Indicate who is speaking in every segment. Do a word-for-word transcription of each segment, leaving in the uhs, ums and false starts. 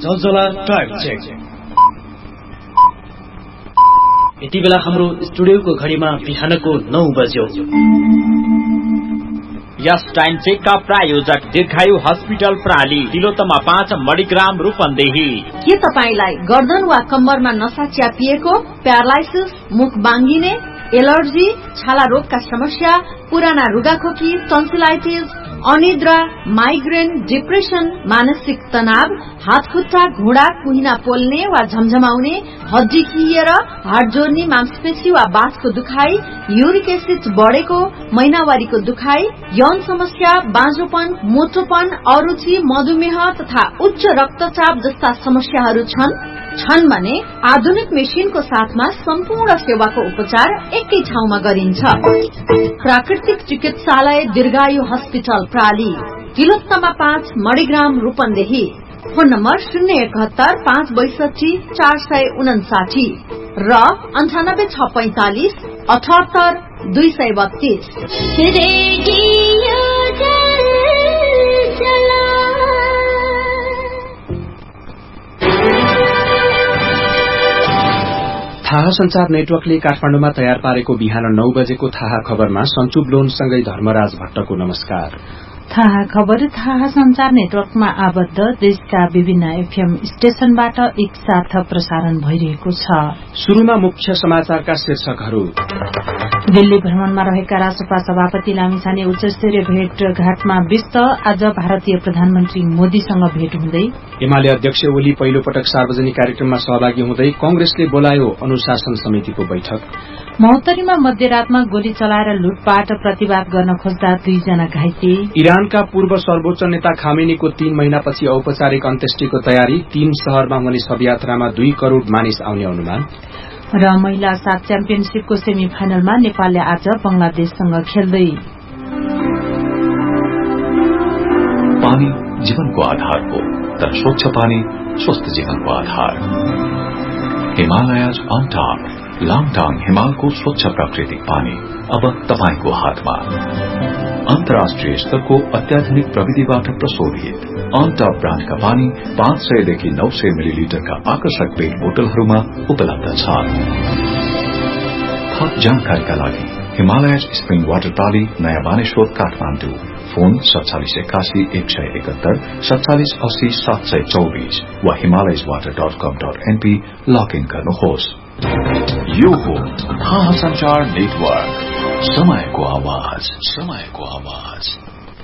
Speaker 1: जलजला time check. यति बेला हाम्रो स्टुडियोको घडीमा बिहानको नौ बज्यो।
Speaker 2: यस टाइम चेकका प्रायोजक दीर्घायु हस्पिटल प्राली, तिलोत्तमा पाँच, मणिग्राम, रूपन्देही।
Speaker 3: के तपाईलाई गर्दन वा कम्मरमा नसा च्यापिएको, प्यारालाइसिस, मुख बाङ्गिने, एलर्जी, छाला रोगका समस्या, पुराना रुगाखोकी, टन्सिलाइटिस, अनिद्रा, माइग्रेन, डिप्रेसन, मानसिक तनाव, हात खुट्टा, घुँडा, कुहिना पोल्ने वा झमझमाउने, हड्डी खिएर, हाड जोड्ने, मांसपेशी वा बाँसको दुखाइ, युरिक एसिड बढेको, महिनावारीको दुखाइ, यौन समस्या, बाँझोपन, मोटोपन, अरुचि, मधुमेह तथा उच्च रक्तचाप जस्ता समस्याहरू छन् छन् भने आधुनिक मेसिनको साथमा सम्पूर्ण सेवाको उपचार एकै ठाउँमा गरिन्छ। प्राकृतिक चिकित्सालय दीर्घायु हस्पिटल प्राली, तिलोत्तमा पाँच, मणिग्राम, रूपन्देही। फोन नम्बर शून्य एकहत्तर पाँच बैसठी चार सय उनासाठी र अन्ठानब्बे छ पैंतालिस अठहत्तर दुई सय बत्तीस।
Speaker 4: थाहा संचार नेटवर्कले काठमाडौँमा तयार पारेको बिहान नौ बजेको थाहा खबरमा सञ्चु ब्लोनसँगै धर्मराज भट्टको नमस्कार।
Speaker 5: थाहा खबर थाहा संचार नेटवर्कमा आबद्ध देशका विभिन्न एफएम स्टेशनबाट एकसाथ प्रसारण भइरहेको छ।
Speaker 4: शुरूमा मुख्य समाचारका शीर्षकहरू।
Speaker 5: दिल्ली भ्रमणमा रहेका रासपा सभापति लामिछाने उच्चस्तरीय भेटघाटमा व्यस्त, आज भारतीय प्रधानमन्त्री मोदीसँग भेट हुँदै।
Speaker 4: एमाले अध्यक्ष ओली पहिलो पटक सार्वजनिक कार्यक्रममा सहभागी हुँदै कंग्रेसले बोलायो अनुशासन समितिको बैठक।
Speaker 5: महोत्तरीमा मध्यरातमा गोली चलाएर लुटपाट प्रतिवाद गर्न खोज्दा दुईजना घाइते।
Speaker 4: इरानका पूर्व सर्वोच्च नेता खामेनीको तीन महिनापछि औपचारिक अन्त्येष्टिको तयारी, तीन शहरमा हुने शवयात्रामा दुई करोड़ मानिस आउने अनुमान।
Speaker 5: र महिला सात च्याम्पियनशीपको सेमी फाइनलमा नेपालले आज बंगलादेशसँग खेल्दै।
Speaker 6: पानी जीवनको आधार हो, तर स्वच्छ पानी स्वस्थ जीवनको आधार। हिमालयज अन टॉप, लाङटाङ हिमालको स्वच्छ प्राकृतिक पानी अब तपाईको हातमा। अन्तर्राष्ट्रिय स्तरको अत्याधुनिक प्रविधिबाट प्रशोधित अन टॉप ब्रान्डका पानी पाँच सयदेखि नौ सय मिलिलिटरका आकर्षक पेट बोतलहरूमा उपलब्ध छ। थप जानकारीका लागि हिमालयज स्प्रिङ वाटर प्राली, नयाँ बानेश्वर, काठमाडौँ। फोन सत्तालिस एकासी एक सय एकहत्तर सत्तालिस अस्सी सात सय चौबीस वा हिमालयज वाटर डट कम डट एनपी लगइन गर्नुहोस्। यो हो थाहा संचार नेटवर्क, समयको आवाज, समयको आवाज।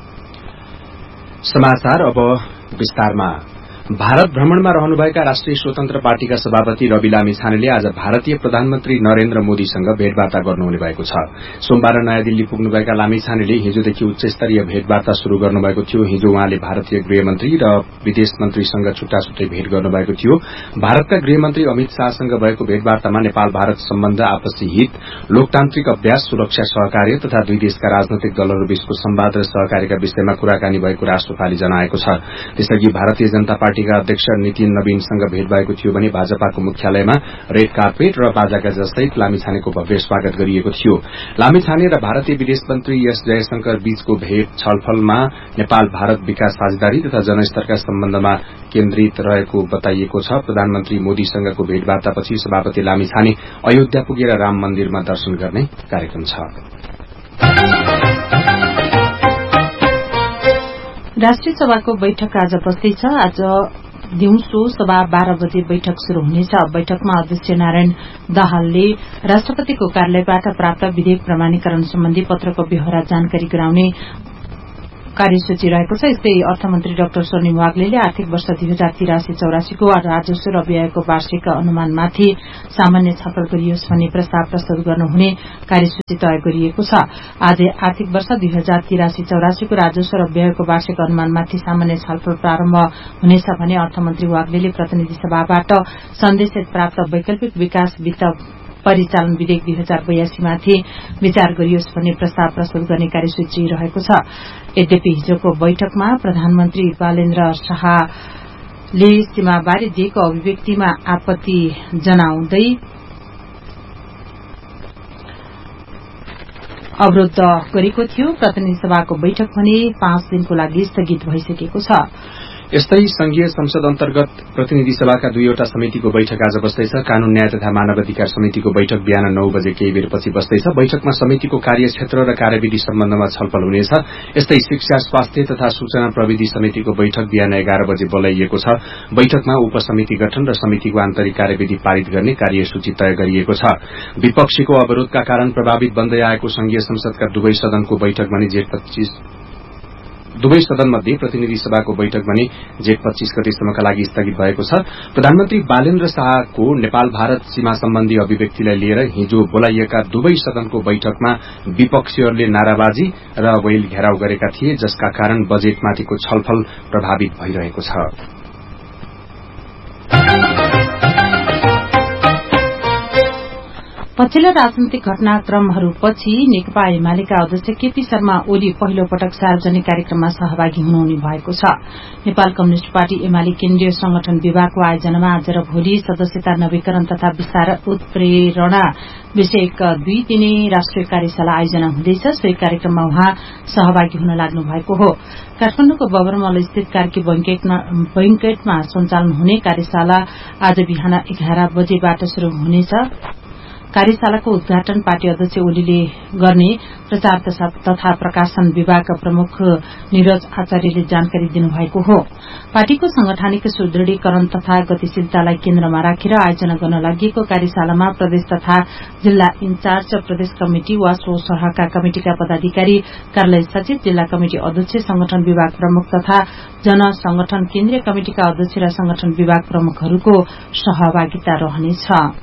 Speaker 4: समाचार अब विस्तारमा। भारत भ्रमणमा रहनुभएका राष्ट्रिय स्वतन्त्र पार्टीका सभापति रवि लामिछानेले आज भारतीय प्रधानमन्त्री नरेन्द्र मोदीसँग भेटवार्ता गर्नुहुने भएको छ। सोमबार नयाँ दिल्ली पुग्नुभएका लामिछानेले हिजोदेखि उच्च स्तरीय भेटवार्ता शुरू गर्नुभएको थियो। हिजो उहाँले भारतीय गृहमन्त्री र विदेश मन्त्रीसँग छुट्टा छुट्टै भेट गर्नुभएको थियो। भारतका गृहमन्त्री अमित शाहसँग भएको भेटवार्तामा नेपाल भारत सम्बन्ध, आपसी हित, लोकतान्त्रिक अभ्यास, सुरक्षा सहकार्य तथा दुई देशका राजनैतिक दलहरूबीचको संवाद र सहकार्यका विषयमा कुराकानी भएको राष्ट्रपाले जनाएको छ। त्यसअघि भारतीय जनता पार्टी का अध्यक्ष नितिन नवीनसँग भेट भएको थियो भने भाजपाको मुख्यालयमा रेड कार्पेट र बाजागाजा सहित लामिछानेको भव्य स्वागत गरिएको थियो। लामिछाने र भारतीय विदेश मन्त्री एस जयशंकर बीचको भेट छलफलमा नेपाल भारत विकास साझेदारी तथा जनस्तरका सम्बन्धमा केन्द्रित रहेको बताइएको छ। प्रधानमन्त्री मोदीसँगको भेटवार्तापछि सभापति लामिछाने अयोध्या पुगेर राम मन्दिरमा दर्शन गर्ने कार्यक्रम छ।
Speaker 5: राष्ट्रिय सभाको बैठक आज बस्दैछ। आज दिउँसो सभा बाह्र बजे बैठक शुरू हुनेछ। बैठकमा अध्यक्ष नारायण दाहालले राष्ट्रपतिको कार्यालयबाट प्राप्त विधेयक प्रमाणीकरण सम्बन्धी पत्रको बेहोरा जानकारी गराउने कार्यसूची रहेको छ। यस्तै अर्थमन्त्री डाक्टर स्वर्णिम वाग्लेले आर्थिक वर्ष दुई हजार तिरासी चौरासीको राजस्व र व्ययको वार्षिक अनुमानमाथि सामान्य छलफल गरियोस् भन्ने प्रस्ताव प्रस्तुत गर्नुहुने कार्यसूची तय गरिएको छ। आज आर्थिक वर्ष दुई हजार तिरासी चौरासीको राजस्व र व्ययको वार्षिक अनुमानमाथि सामान्य छलफल प्रारम्भ हुनेछ भने अर्थमन्त्री वाग्लेले प्रतिनिधि सभाबाट सन्देशित प्राप्त वैकल्पिक विकास वित्त परिचालन विधेयक दुई हजार बयासीमाथि विचार गरियोस् भन्ने प्रस्ताव प्रस्तुत गर्ने कार्यसूची रहेको छ। यद्यपि हिजोको बैठकमा प्रधानमन्त्री बालेन्द्र शाहले सीमाबारे दिएको अभिव्यक्तिमा आपत्ति जनाउँदै अवरोध गरेको थियो। प्रतिनिधि सभाको बैठक भने पाँच दिनको लागि स्थगित भइसकेको छ।
Speaker 4: यस्तै संघीय संसद अन्तर्गत प्रतिनिधि सभाका दुईवटा समितिको बैठक आज बस्दैछ। कानून न्याय तथा मानव अधिकार समितिको बैठक बिहान नौ बजे केही बेरपछि बस्दैछ। बैठकमा समितिको कार्यक्षेत्र र कार्यविधि सम्बन्धमा छलफल हुनेछ। यस्तै शिक्षा, स्वास्थ्य तथा सूचना प्रविधि समितिको बैठक बिहान एघार बजे बोलाइएको छ। बैठकमा उपसमिति गठन र समितिको आन्तरिक कार्यविधि पारित गर्ने कार्यसूची तय गरिएको छ। विपक्षीको अवरोधका कारण प्रभावित बन्दै आएको संघीय संसदका दुवै सदनको बैठक भने जेठ पच्चीस दुवै सदन मध्ये प्रतिनिधि सभाको बैठक भने जेठ पच्चीस गतेसम्मका लागि स्थगित भएको छ। प्रधानमन्त्री बालेन्द्र शाहको नेपाल भारत सीमा सम्बन्धी अभिव्यक्तिलाई लिएर हिजो बोलाइएका दुवै सदनको बैठकमा विपक्षीहरूले नाराबाजी र वैल घेराउ गरेका थिए, जसका कारण बजेटमाथिको छलफल प्रभावित भइरहेको छ।
Speaker 5: पछिल्ला राजनीतिक घटनाक्रमहरूपछि नेकपा एमालेका अध्यक्ष केपी शर्मा ओली पहिलो पटक सार्वजनिक कार्यक्रममा सहभागी हुनुहुने भएको छ। नेपाल कम्युनिष्ट पार्टी एमाले केन्द्रीय संगठन विभागको आयोजनामा आज र भोलि सदस्यता नवीकरण तथा विस्तार उत्प्रेरणा विषयक दुई दिने राष्ट्रिय कार्यशाला आयोजना हुँदैछ। सोही कार्यक्रममा उहाँ सहभागी हुन लाग्नु भएको हो। काठमाडौँको बबरमल स्थित कार्की बैंकेटमा सञ्चालन हुने कार्यशाला आज बिहान एघार बजेबाट शुरू हुनेछ। कार्यशालाको उद्घाटन पार्टी अध्यक्ष ओलीले गर्ने प्रचार तथा प्रकाशन विभागका प्रमुख निरज आचार्यले जानकारी दिनुभएको हो। पार्टीको संगठनिक सुदृढीकरण तथा गतिशीलतालाई केन्द्रमा राखेर आयोजना गर्न लागि कार्यशालामा प्रदेश तथा जिल्ला इन्चार्ज, प्रदेश कमिटि वा स्वसरहका कमिटिका पदाधिकारी, कार्यालय सचिव, जिल्ला कमिटि अध्यक्ष, संगठन विभाग प्रमुख तथा जनसंगठन केन्द्रीय कमिटिका अध्यक्ष र संगठन विभाग प्रमुखहरूको सहभागिता रहनेछ।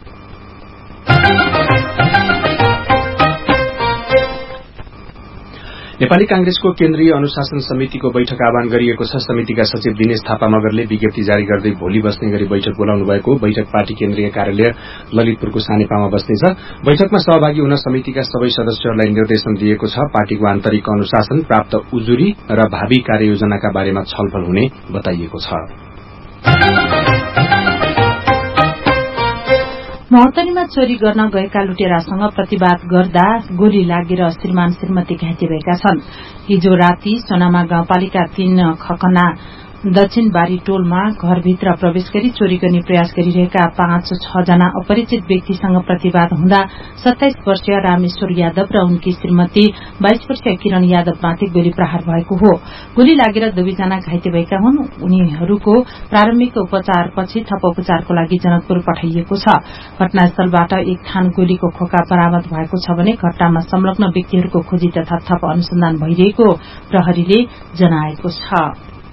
Speaker 4: नेपाली कांग्रेसको केन्द्रीय अनुशासन समितिको बैठक आह्वान गरिएको छ। समितिका सचिव दिनेश थापा मगरले विज्ञप्ति जारी गर्दै भोलि बस्ने गरी बैठक बोलाउनु भएको। बैठक पार्टी केन्द्रीय कार्यालय ललितपुरको सानेपामा बस्नेछ। बैठकमा सहभागी हुन समितिका सबै सदस्यहरूलाई निर्देशन दिएको छ। पार्टीको आन्तरिक अनुशासन, प्राप्त उजुरी र भावी कार्ययोजनाका बारेमा छलफल हुने बताइएको छ।
Speaker 5: महोत्तरीमा चोरी गर्न गएका लुटेरासँग प्रतिवाद गर्दा गोली लागेर श्रीमान श्रीमती घाइते भएका छन्। हिजो राति सोनामा गाउँपालिका तीन खकना दक्षिण बारी टोलमा घरभित्र प्रवेश गरी चोरी गर्ने प्रयास गरिरहेका पाँच छ जना अपरिचित व्यक्तिसँग प्रतिवाद हुँदा सत्ताइस वर्षीय रामेश्वर यादव र उनकी श्रीमती बाइस वर्षीय किरण यादवमाथि गोली प्रहार भएको हो। गोली लागेर दुवैजना घाइते भएका हुन्। उनीहरूको प्रारम्भिक उपचारपछि थप उपचारको लागि जनकपुर पठाइएको छ। घटनास्थलबाट एक थान गोलीको खोका बरामद भएको छ भने घटनामा संलग्न व्यक्तिहरूको खोजी तथा थप अनुसन्धान भइरहेको प्रहरीले जनाएको छ।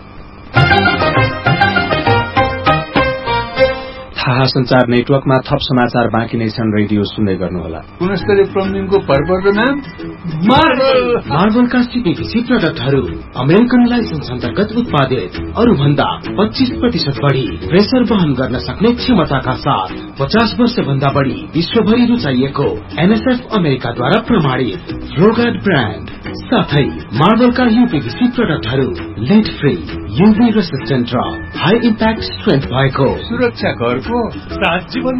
Speaker 4: थाहा संचार नेटवर्कमा थप समाचार बाँकी नै छन्। रेडियो सुन्दै गर्नुहोला।
Speaker 7: गुणस्तरीय प्लम्बिङको भरपर्दो नाम
Speaker 1: मार्बल। मार्बलका सिपिसी प्रडक्टहरू अमेरिकन लाइसेन्स अन्तर्गत उत्पादित, अरू भन्दा पच्चीस प्रतिशत बढ़ी प्रेसर वहन गर्न सक्ने क्षमताका साथ पचास वर्ष भन्दा बढ़ी विश्वभरि रुचाइएको एनएसएफ अमेरिकाद्वारा प्रमाणित फ्लोगार्ड ब्रान्ड साथै मार्बलका यूपीभीसी प्रडक्टहरू लिड फ्री, यूभी रेसिस्टेन्ट र हाई इम्प्याक्ट स्ट्रेन्थ भएको
Speaker 7: सुरक्षा घरको सात जीवन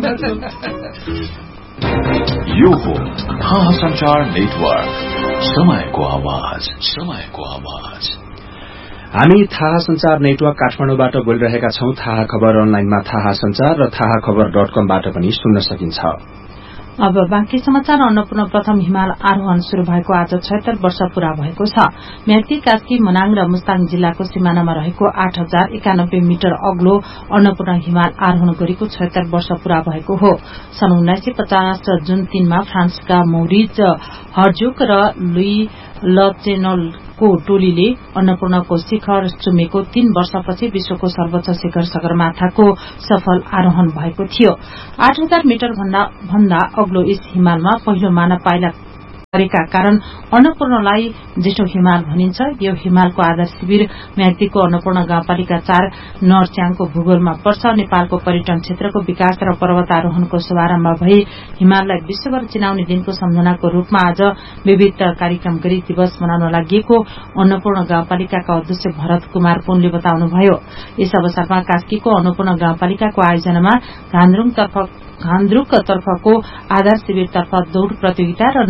Speaker 6: यो हो थाहा संचार नेटवर्क, समयको आवाज, समयको आवाज।
Speaker 4: हामी थाहा संचार नेटवर्क काठमाडौँबाट बोलिरहेका छौं। थाहा खबर अनलाइनमा थाहा संचार र थाहा खबर डट कमबाट पनि सुन्न सकिन्छ।
Speaker 5: अब बाँकी समाचार। अन्नपूर्ण प्रथम हिमाल आरोहण शुरू भएको आज छयत्तर वर्ष पूरा भएको छ। म्याग्दी, कास्की, मनाङ र मुस्ताङ जिल्लाको सिमानामा रहेको आठ हजार एकानब्बे मिटर अग्लो अन्नपूर्ण हिमाल आरोहण गरेको छयत्तर वर्ष पूरा भएको हो। सन् उन्नाइस सय पचास जुन तीनमा फ्रान्सका मौरिज हर्जोक र लुई लचेनलको टोलीले अन्नपूर्णको शिखर चुमेको तीन वर्षपछि विश्वको सर्वोच्च शिखर सगरमाथाको सफल आरोहण भएको थियो। आठ हजार मिटर भन्दा अग्लो यस हिमालमा पहिलो मानव पाइला गरेका कारण अन्नपूर्णलाई जेठो हिमाल भनिन्छ। यो हिमालको आधार शिविर म्याग्दीको अन्नपूर्ण गाउँपालिका चार नरच्याङको भूगोलमा पर्छ। नेपालको पर्यटन क्षेत्रको विकास र पर्वतारोहणको शुभारम्भ भई हिमाललाई विश्वभर चिनाउने दिनको सम्झनाको रूपमा आज विविध कार्यक्रम गरी दिवस मनाउन लागि अन्नपूर्ण गाउँपालिकाका अध्यक्ष भरत कुमार पुनले बताउनुभयो। यस अवसरमा कास्कीको अन्नपूर्ण गाउँपालिकाको आयोजनामा घान्द्रुक तर्फको आधार शिविरतर्फ दौड़ प्रतियोगिता र नयाँ पद्म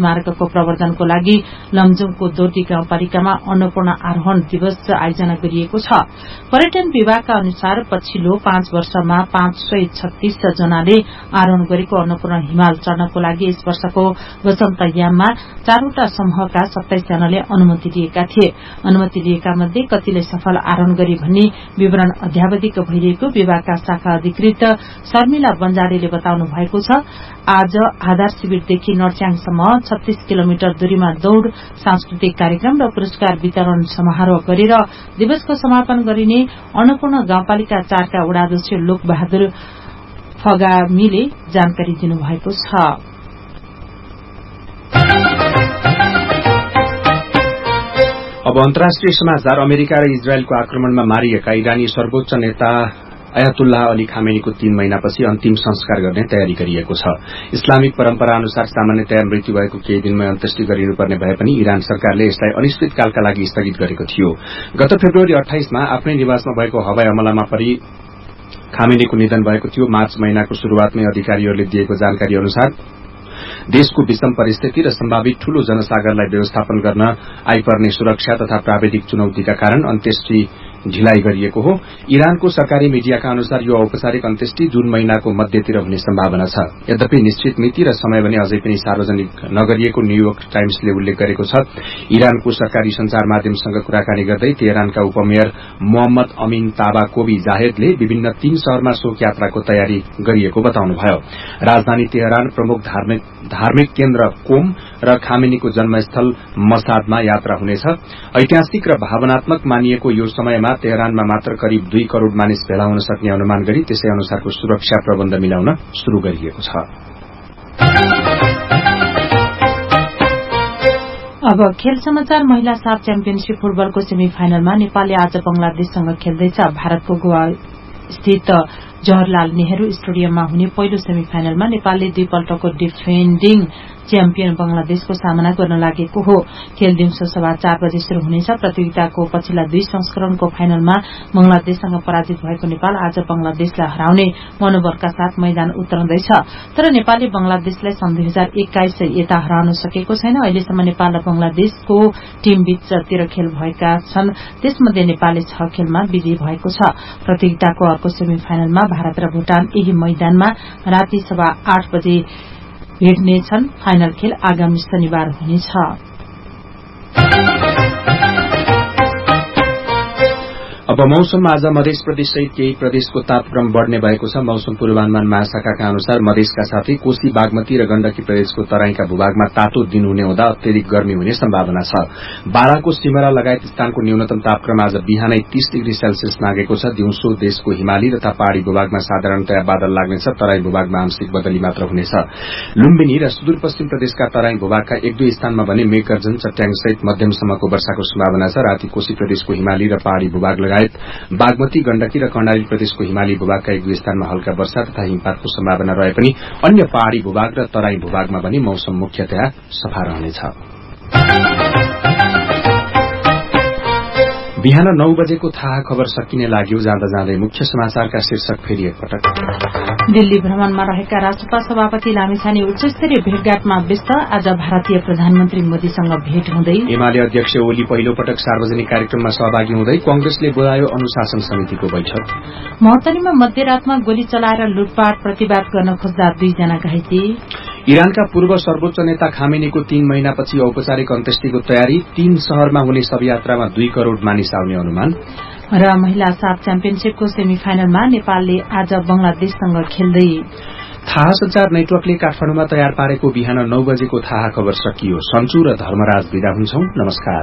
Speaker 5: स्मारकको प्रवर्धनको लागि लमजुङको दोर्टी गाउँपालिकामा अन्नपूर्ण आरोहण दिवस आयोजना गरिएको छ। पर्यटन विभागका अनुसार पछिल्लो पाँच वर्षमा पाँच सय छत्तीस जनाले आरोहण गरेको अन्नपूर्ण हिमाल चढ़नको लागि यस वर्षको वसन्तयाममा चारवटा समूहका सत्ताइस जनाले अनुमति लिएका थिए। अनुमति लिएका मध्ये कतिले सफल आरोहण गरे भन्ने विवरण अध्यावधिक भइरहेको विभागका शाखा अधिकृत शर्मिला बन्जारेले बताउनु भएको छ। आज आधार शिविरदेखि नर्च्याङसम्म छत्तीस किलोमिटर दूरीमा दौड़, सांस्कृतिक कार्यक्रम र पुरस्कार वितरण समारोह गरेर दिवसको समापन गरिने अन्नपूर्ण गाउँपालिका चारका वडाध्यक्ष लोकबहादुर फगामीले जानकारी दिनुभएको छ।
Speaker 4: अब अन्तर्राष्ट्रिय समाचार। अमेरिका र इजरायलको आक्रमणमा मारिएका इरानी सर्वोच्च नेता अयातुल्लाह अली खामेनीको तीन महिनापछि अन्तिम संस्कार गर्ने तयारी गरिएको छ। इस्लामिक परम्परा अनुसार सामान्यतया मृत्यु भएको केही दिनमै अन्त्येष्टि गरिनुपर्ने भए पनि इरान सरकारले यसलाई अनिश्चितकालका लागि स्थगित गरेको थियो। गत फेब्रुअरी अठाइसमा आफ्नै निवासमा भएको हवाई हमलामा परि खामेनीको निधन भएको थियो। मार्च महिनाको शुरूआतमै अधिकारीहरूले दिएको जानकारी अनुसार देशको विषम परिस्थिति र सम्भावित ठूलो जनसागरलाई व्यवस्थापन गर्न आइपर्ने सुरक्षा तथा प्राविधिक चुनौतीका कारण अन्त्येष्टि ढिलाइ गरिएको हो। इरानको सरकारी मीडियाका अनुसार यो औपचारिक अन्त्येष्टि जून महिनाको मध्यतिर हुने सम्भावना छ। यद्यपि निश्चित मिति र समय भने अझै पनि सार्वजनिक नगरिएको न्यूयोर्क टाइम्सले उल्लेख गरेको छ। इरानको सरकारी संचार माध्यमसँग कुराकानी गर्दै तेहरानका उपमेयर मोहम्मद अमीन ताबाकोबी जाहेदले विभिन्न तीन शहरमा शोक यात्राको तयारी गरिएको बताउनुभयो। राजधानी तेहरान, प्रमुख धार्मिक धार्मिक केन्द्र कोम र खामेनीको जन्मस्थल मसादमा यात्रा हुनेछ। ऐतिहासिक र भावनात्मक मानिएको यो समयमा तेहरानमा मात्र करिब दुई करोड़ मानिस भेला हुन सक्ने अनुमान गरी त्यसै अनुसारको सुरक्षा प्रबन्ध मिलाउन शुरू गरिएको छ।
Speaker 5: अब खेल समाचार। महिला साफ च्याम्पियनशीप फुटबलको सेमी फाइनलमा नेपालले आज बंगलादेशसँग खेल्दैछ। भारतको गोवा स्थित जवाहरलाल नेहरू स्टेडियममा हुने पहिलो सेमी फाइनलमा नेपालले दुईपल्टको डिफेन्डिङ च्याम्पियन बंगलादेशको सामना गर्न लागेको हो। खेल दिउँसो सभा चार बजे शुरू हुनेछ। प्रतियोगिताको पछिल्ला दुई संस्करणको फाइनलमा बंगलादेशसँग पराजित भएको नेपाल आज बंगलादेशलाई हराउने मनोबलका साथ मैदान उत्रँदैछ। तर नेपालले बंगलादेशलाई सन् दुई हजार एक्काइस यता हराउन सकेको छैन। अहिलेसम्म नेपाल र बंगलादेशको टीम बीच तेह्र खेल भएका छन्। त्यसमध्ये नेपालले छ खेलमा विजयी भएको छ। प्रतियोगिताको अर्को सेमी फाइनलमा भारत र भूटान यही मैदानमा राति सभा आठ बजे भेट्नेछन्। फाइनल खेल आगामी शनिबार हुनेछ।
Speaker 4: अब मौसम। आज मध्य प्रदेश सहित केही प्रदेशको तापक्रम बढ़ने भएको छ। मौसम पूर्वानुमान महाशाखाका अनुसार मधेसका साथै कोशी, बागमती र गण्डकी प्रदेशको तराईका भूभागमा तातो दिन हुने हुँदा अत्यधिक गर्मी हुने सम्भावना छ। बाराको सिमरा लगायत स्थानको न्यूनतम तापक्रम आज बिहानै तीस डिग्री सेल्सियस नागेको छ। दिउँसो देशको हिमाली तथा पहाड़ी भूभागमा साधारणतया बादल लाग्नेछ। तराई भूभागमा आंशिक बदली मात्र हुनेछ। लुम्बिनी र सुदूरपश्चिम प्रदेशका तराई भूभागका एक दुई स्थानमा भने मेघगर्जन, चट्याङसहित मध्यमसम्मको वर्षाको सम्भावना छ। राति कोशी प्रदेशको हिमाली र पहाड़ी भूभाग लगायत बागमती, गण्डकी र कर्णाली प्रदेशको हिमाली भूभागका एक दुई स्थानमा हल्का वर्षा तथा हिमपातको सम्भावना रहे पनि अन्य पहाड़ी भूभाग र तराई भूभागमा पनि मौसम मुख्यतया सफा रहनेछ। बिहान नौ बजेको थाहा खबर सकिने लाग्यो। जाँदा जाँदै मुख्य समाचारका शीर्षक फेरि एकपटक।
Speaker 5: दिल्ली भ्रमणमा रहेका राष्ट्रपा सभापति लामिछाने उच्चस्तरीय भेटघाटमा व्यस्त। आज भारतीय प्रधानमन्त्री मोदीसँग भेट हुँदै
Speaker 4: एमाले अध्यक्ष ओली पहिलो पटक सार्वजनिक कार्यक्रममा सहभागी हुँदै कांग्रेसले बोलायो अनुशासन समितिको बैठक।
Speaker 5: महोत्तरीमा मध्यरातमा गोली चलाएर लुटपाट प्रतिवाद गर्न खोज्दा दुईजना घाइते।
Speaker 4: इरानका पूर्व सर्वोच्च नेता खामेनीको तीन महिनापछि औपचारिक अन्त्येष्टिको तयारी। तीन शहरमा हुने शवयात्रामा दुई करोड़ मानिस आउने अनुमान।
Speaker 5: र महिला साफ च्याम्पियनशीपको सेमी फाइनलमा नेपालले आज बंगलादेशसँग खेल्दै।
Speaker 4: थाहा संचार नेटवर्कले काठमाडौँमा तयार पारेको बिहान नौ बजेको थाहा खबर सकियो। सन्चु र धर्मराज विदा हुन्छौं। नमस्कार।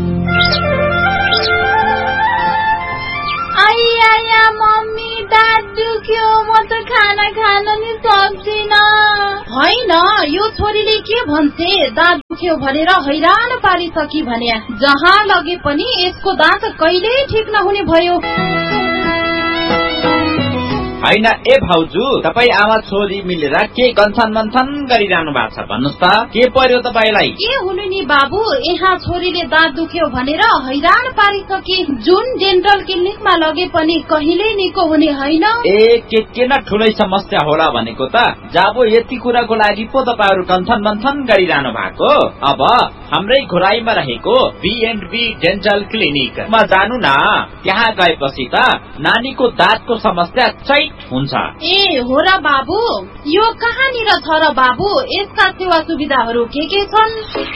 Speaker 3: म त खाना खान नि सक्दिन। होइन, यो छोरीले के भन्छे, दाँत दुख्यो भनेर हैरान पारिसकी भने जहाँ लगे पनि यसको दाँत कहिल्यै ठिक नहुने भयो।
Speaker 2: हैन ए भाउजू, तपाईँ आमा छोरी मिलेर के गन्थन मन्थन गरिरहनु भएको छ भन्नुहोस् त, के पर्यो तपाईँलाई?
Speaker 3: के हुनु नि बाबु, यहाँ छोरीले दाँत दुख्यो भनेर हैरान पारिसके। जुन डेन्टल क्लिनिकमा लगे पनि कहिले निको हुने होइन।
Speaker 2: ए के के न ठुलै समस्या होला भनेको त। जाबो यति कुराको लागि पो तपाईँहरू गन्थन मन्थन गरिरहनु भएको। अब हाम्रै घोराईमा रहेको बी एन्ड बी डेन्टल क्लिनिकमा जानु न। त्यहाँ गएपछि त नानीको दाँतको समस्या चैत हुन्छ।
Speaker 3: ए हो र बाबु, यो कहाँनिर छ र बाबु? यसका सेवा सुविधाहरू के के छन्?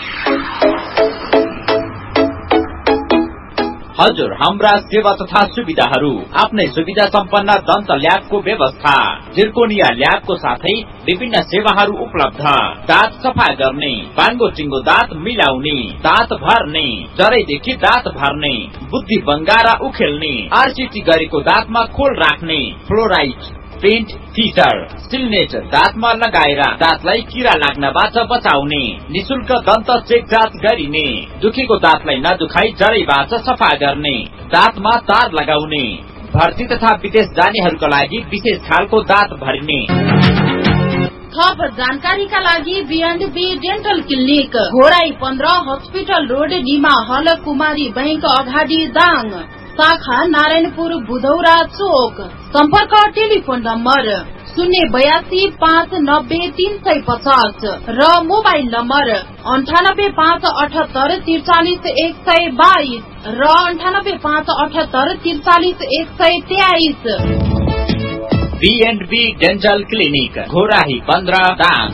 Speaker 2: हजुर, हाम्रा सेवा तथा सुविधाहरू आफ्नै सुविधा सम्पन्न दन्त ल्याबको व्यवस्था, जिर्कोनिया ल्याबको साथै विभिन्न सेवाहरू उपलब्ध। दाँत सफा गर्ने, बाङ्गो टिङ्गो दाँत मिलाउने, दाँत भर्ने, जरैदेखि दाँत भर्ने, बुद्धि बङ्गारा उखेल्ने, आरसिटी गरेको दाँतमा खोल राख्ने, फ्लोराइड पेन्ट फिटर, सिलनेट दाँतमा लगाएर दाँतलाई किरा लाग्नबाट बचाउने, निशुल्क दन्त चेक जाँच गरिने, दुखेको दाँतलाई नदुखाई जरैबाट सफा गर्ने, दाँतमा तार लगाउने, भर्ती तथा विदेश जानेहरूका लागि विशेष खालको दाँत भरिने।
Speaker 3: थप जानकारीका लागि beyond be dental clinic, Ghorahi पन्ध्र, हस्पिटल रोड, निमा हल, कुमारी बैंक अगाडि दाङ, शाखा नारायणपुर बुधौरा चोक। सम्पर्क टेलिफोन नम्बर शून्य बयासी पाँच नब्बे तीन सय पचास र मोबाइल नम्बर अन्ठानब्बे पाँच अठहत्तर त्रिचालिस एक सय बाइस र अन्ठानब्बे पाँच अठहत्तर त्रिचालिस एक सय तेइस।
Speaker 2: Be and be dental clinic, Ghorahi पन्ध्र, दाङ।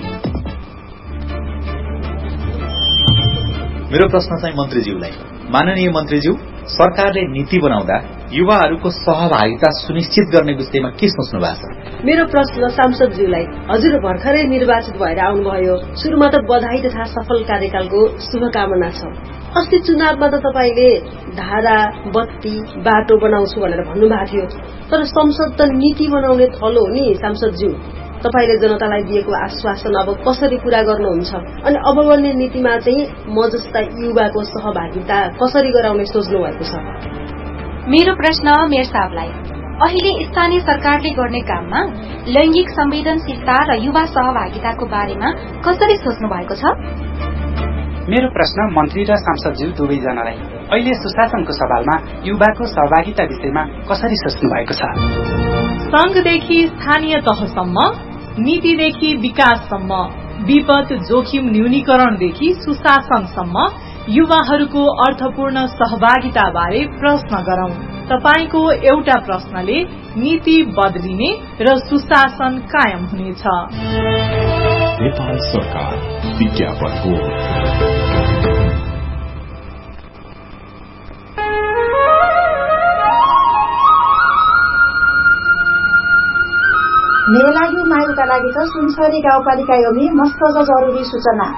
Speaker 8: मेरो प्रश्न चाहिँ मन्त्रीज्यूलाई। माननीय मन्त्रीज्यू, सरकारले नीति बनाउँदा युवाहरूको सहभागिता सुनिश्चित गर्ने विषयमा के सोच्नु भएको छ?
Speaker 9: मेरो प्रश्न सांसदज्यूलाई। हजुर भर्खरै निर्वाचित भएर आउनुभयो। सुरुमा त बधाई तथा सफल कार्यकालको शुभकामना छ। अस्ति चुनावमा त तपाईले धारा, बत्ती, बाटो बनाउँछु भनेर भन्नुभएको थियो, तर संसद त नीति बनाउने थलो हो नि सांसदज्यू। तपाईले जनतालाई दिएको आश्वासन अब कसरी पूरा गर्नुहुन्छ? अनि अब बन्ने नीतिमा चाहिँ म जस्ता युवाको सहभागिता कसरी गराउने सोच्नु भएको छ?
Speaker 10: मेरो प्रश्न मेयर साहबलाई। अहिले स्थानीय सरकारले गर्ने काममा लैंगिक संवेदनशीलता र युवा सहभागिताको बारेमा कसरी सोच्नु भएको छ?
Speaker 11: मेरो प्रश्न मन्त्री र सांसदज्यू दुवैजनालाई। अहिले सुशासनको सवालमा युवाको सहभागिता विषयमा कसरी सोच्नु भएको छ?
Speaker 5: संघदेखि स्थानीय तहसम्म, नीतिदेखि विकाससम्म, विपद जोखिम न्यूनीकरणदेखि सुशासनसम्म युवाहरूको अर्थपूर्ण सहभागिता बारे प्रश्न गरौं। तपाईको एउटा प्रश्नले नीति बदलिने र सुशासन कायम हुनेछ।
Speaker 6: नेपाल सरकार विज्ञापन बोर्ड।
Speaker 12: मेलायु मायुका लागि त सुनसरी गाउँपालिका योमी मस्त जरुरी सूचना।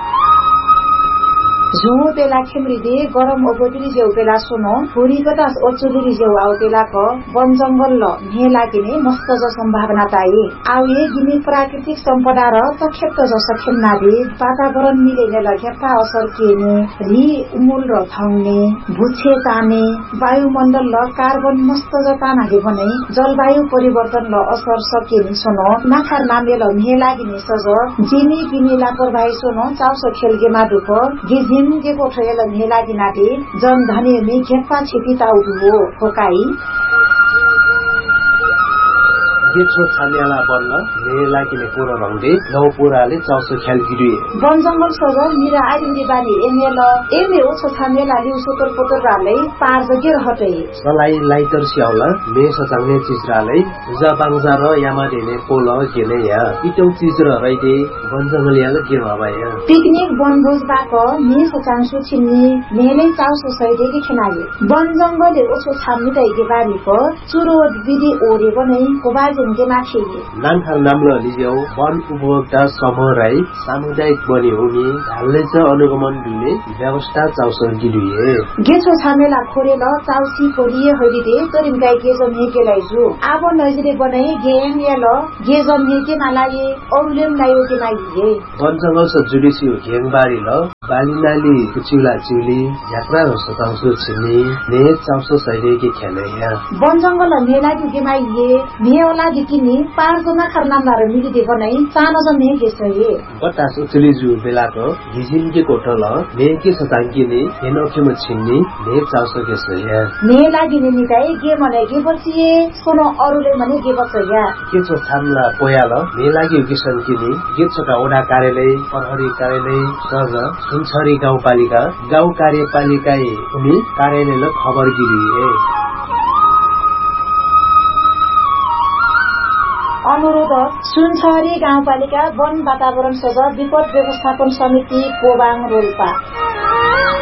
Speaker 12: झुमो पेला खेम्रिदे गरम ओबोतिरी जेउ पेला सुनो फुरी पचास ओचुरी जेउ आउ पेला क वन जंगल ल मेला किने मस्त ज सम्भावना ताई आउए गिने प्राकृतिक सम्पदा र तखेप्त ज सखेन्ना दे वातावरण मिलेने ल घेप्पा असर केने रि उमुल र थाउने भुछे ताने वायुमण्डल ल कार्बन मस्त ज तानाले भने जलवायु परिवर्तन ल असर सकेनी सुनो नाखार नामे ल मेला गिने सज जिनी बिनी लापरवाही सुनो चाउसो खेलगेमा दुख गिजी के कोठेल मेला गिनाटे जन धने मे घेप्पा छिपिता उठो फोकाई
Speaker 13: गेछो छानेला बन्न मेला किने पुरो रंगदे नौ पुराले चाउसो ख्याल गिरिए
Speaker 12: वन जंगल सज मिरा आइन्दे बानी एमेल एमे ओछो छानेला लिउ सोतर पोतर राले पार जगे रहते
Speaker 13: सलाई लाइटर स्याउला मे सचाउने चीज राले जाबाङजा र यामा देने पोल गेले या इटौ चीज र रैदे वन जंगल याले के भबाया
Speaker 12: पिकनिक बनभोज बाक मे सचांसु छिन्नी मेले चाउसो सैदे के खनाले वन जंगल ओछो छान्ने तैगे बानी प चुरो विधि ओरे बनै कोबाज
Speaker 13: नाङखाल नाम्लो लिजेउ वन उपभोक्ता समूह राई सामुदायिक बनी हुने ढाल्ने छ अनुगमन दिने व्यवस्था चाउसर गिरिए
Speaker 12: गेछो छामेला खोरेल चाउसी खोरिए हरिदे तरिम गाई गेजम हेकेलाई जु आब नजिरे बनाए गेम याल गेजम हेके नालाए औलेम लायो के नाइए
Speaker 13: वन जंगल स जुडिसी घेङबारी ल बालिनाली कुचिला चिउली यात्रा र सताउसो छिने ने चाउसो सैले के खेले या
Speaker 12: वन जंगल मेला के माइए मेला लागि तिनी पाँचजना खरनामदार मिलिदिएको नै सानो जन्ने गेसए
Speaker 13: बतास उचलिजु बेलाको हिजिनके कोठल नेके सताङ्किने हेनोखेम छिन्ने ने चाउसके सया
Speaker 12: ने लागि ने निकाय गे मने गे बसिए सोनो अरुले मने गे बसया
Speaker 13: के छ छामला पोयाल ने लागि किसन किने गे छका ओडा कार्यालय प्रहरी कार्यालय सज सुनछरी गाउँपालिका गाउँ कार्यपालिकाए उनी कार्यालयले खबर गिरिए
Speaker 12: अनुरोध सुनछरी गाउँपालिका वन वातावरण सज विपद व्यवस्थापन समिति कोबाङ रोल्पा